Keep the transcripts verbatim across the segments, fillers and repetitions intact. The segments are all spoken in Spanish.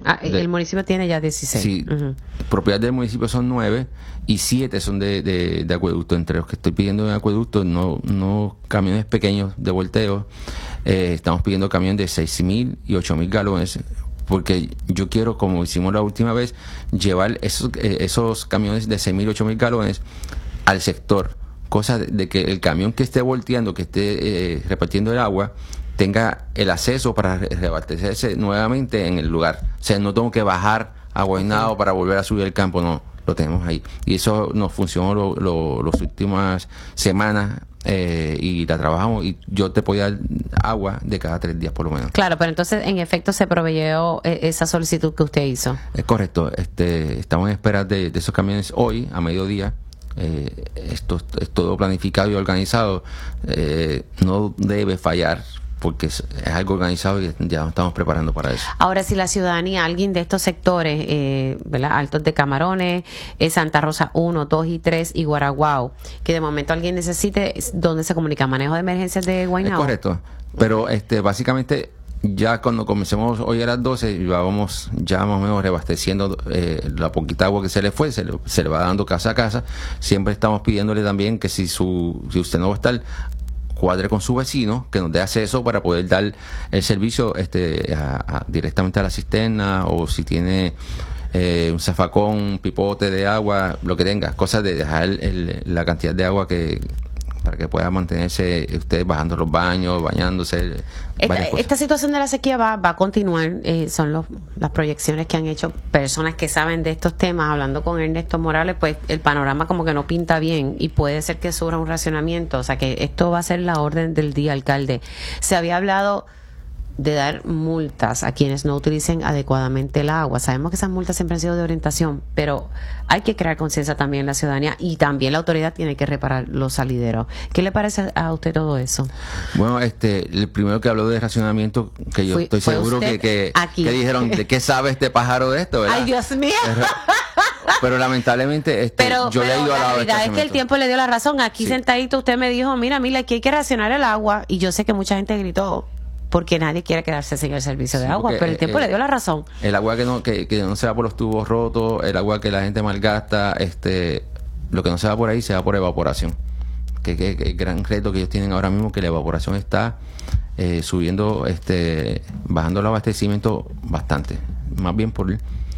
Ah, de, el municipio tiene ya dieciséis. Sí, uh-huh. propiedad del municipio son nueve y siete son de, de, de acueducto. Entre los que estoy pidiendo de acueducto, no, no camiones pequeños de volteo. Eh, estamos pidiendo camiones de seis mil y ocho mil galones, porque yo quiero, como hicimos la última vez, llevar esos, eh, esos camiones de seis mil y ocho mil galones al sector. Cosa de, de que el camión que esté volteando, que esté eh, repartiendo el agua, tenga el acceso para reabastecerse nuevamente en el lugar. O sea, no tengo que bajar a Guaynabo para volver a subir el campo, no, lo tenemos ahí. Y eso nos funcionó lo, lo, las últimas semanas eh, y la trabajamos, y yo te podía dar agua de cada tres días por lo menos. Claro, pero entonces en efecto se proveyó eh, esa solicitud que usted hizo. Es correcto, este, estamos en espera de, de esos camiones hoy a mediodía. Eh, esto es todo planificado y organizado, eh, no debe fallar porque es, es algo organizado y ya nos estamos preparando para eso. Ahora, si la ciudadanía, alguien de estos sectores, eh, ¿verdad? Altos de Camarones, eh, Santa Rosa uno, dos y tres y Guaraguao, que de momento alguien necesite, ¿dónde se comunica? ¿Manejo de emergencias de Guaynabo? Es correcto, pero este básicamente ya cuando comencemos hoy a las doce, ya vamos ya más o menos reabasteciendo eh, la poquita agua que se le fue, se le, se le va dando casa a casa. Siempre estamos pidiéndole también que si su si usted no va a estar, cuadre con su vecino, que nos dé acceso para poder dar el servicio este a, a, directamente a la cisterna, o si tiene eh, un zafacón, un pipote de agua, lo que tenga, cosas de dejar el, el, la cantidad de agua que para que pueda mantenerse usted bajando los baños, bañándose. Esta, esta situación de la sequía va, va a continuar, eh, son los, las proyecciones que han hecho personas que saben de estos temas. Hablando con Ernesto Morales, pues el panorama como que no pinta bien y puede ser que surja un racionamiento, o sea que esto va a ser la orden del día, alcalde. Se había hablado de dar multas a quienes no utilicen adecuadamente el agua. Sabemos que esas multas siempre han sido de orientación, pero hay que crear conciencia también en la ciudadanía, y también la autoridad tiene que reparar los salideros. ¿Qué le parece a usted todo eso? Bueno, este, el primero que habló de racionamiento, que yo Fui, estoy seguro que, que, que dijeron, ¿de qué sabe este pájaro de esto? ¿verdad? ¡Ay, Dios mío! Pero, pero lamentablemente este, pero, yo pero le he ido a la la realidad es que el tiempo le dio la razón. Aquí sí. Sentadito usted me dijo, mira, mira, aquí hay que racionar el agua, y yo sé que mucha gente gritó porque nadie quiere quedarse sin el servicio de sí, agua, pero el tiempo eh, le dio la razón. El agua que no que, que no se va por los tubos rotos, el agua que la gente malgasta, este, lo que no se va por ahí se va por evaporación. Que, que, que el gran reto que ellos tienen ahora mismo, que la evaporación está eh, subiendo, este, bajando el abastecimiento bastante, más bien por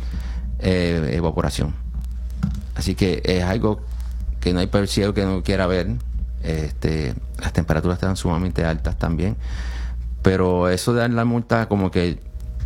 eh, evaporación. Así que es algo que no hay per cielo que no quiera ver. Este, las temperaturas están sumamente altas también. Pero eso de dar la multa como que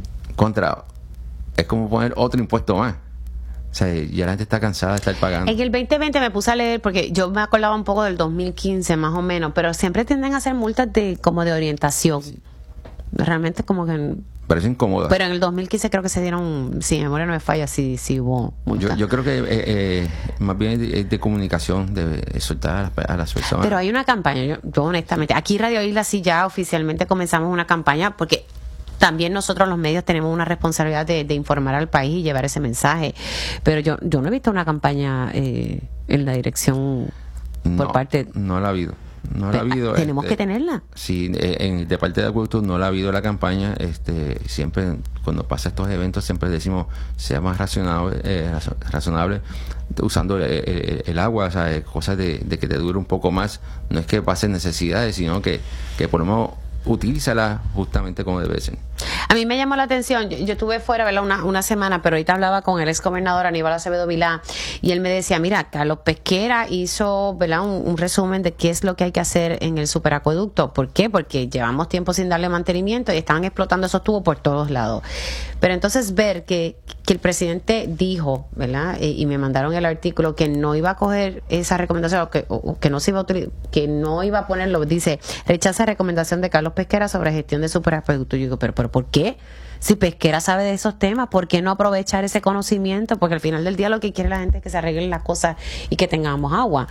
contra es como poner otro impuesto más. O sea, ya la gente está cansada de estar pagando. En el veinte veinte me puse a leer, porque yo me acordaba un poco del dos mil quince más o menos, pero siempre tienden a hacer multas de como de orientación. Sí. Realmente como que parece incómoda. Pero en el dos mil quince creo que se dieron, si mi memoria no me falla, sí, sí hubo multas. Yo, yo creo que eh, eh, más bien es de, de comunicación, de soltar a las, a las personas. Pero hay una campaña, yo, yo honestamente, aquí Radio Isla sí ya oficialmente comenzamos una campaña, porque también nosotros los medios tenemos una responsabilidad de, de informar al país y llevar ese mensaje. Pero yo, yo no he visto una campaña eh, en la dirección por no, parte... No la ha habido. No la ha habido. Tenemos este, que tenerla. Sí, en, de parte de acueductos no la ha habido la campaña. Este, siempre cuando pasa estos eventos siempre decimos sea más razonable, eh, razonable usando el, el, el agua, o sea, cosas de, de que te dure un poco más. No es que pasen necesidades, sino que, que por lo menos utilízala justamente como debe ser. A mí me llamó la atención, yo, yo estuve fuera, ¿verdad? Una, una semana, pero ahorita hablaba con el ex gobernador Aníbal Acevedo Vilá, y él me decía, mira, Carlos Pesquera hizo, ¿verdad? Un, un resumen de qué es lo que hay que hacer en el superacueducto. ¿Por qué? Porque llevamos tiempo sin darle mantenimiento y estaban explotando esos tubos por todos lados. Pero entonces ver que, que el presidente dijo, ¿verdad? E, y me mandaron el artículo, que no iba a coger esa recomendación, o que, o, que no se iba a utilizar, que no iba a ponerlo, dice, rechaza recomendación de Carlos Pesquera sobre gestión de superacueducto. Yo digo, pero, pero ¿por qué? Si Pesquera sabe de esos temas, ¿por qué no aprovechar ese conocimiento? Porque al final del día lo que quiere la gente es que se arreglen las cosas y que tengamos agua.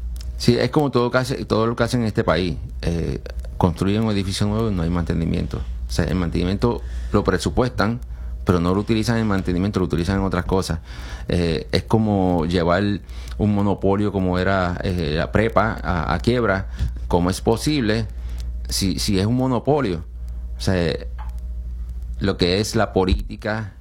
Sí, es como todo, todo lo que hacen en este país. Eh, construyen un edificio nuevo y no hay mantenimiento. O sea, el mantenimiento lo presupuestan, pero no lo utilizan en mantenimiento, lo utilizan en otras cosas. Eh, es como llevar un monopolio como era eh, la prepa a, a quiebra. ¿Cómo es posible si, si es un monopolio? O sea, lo que es la política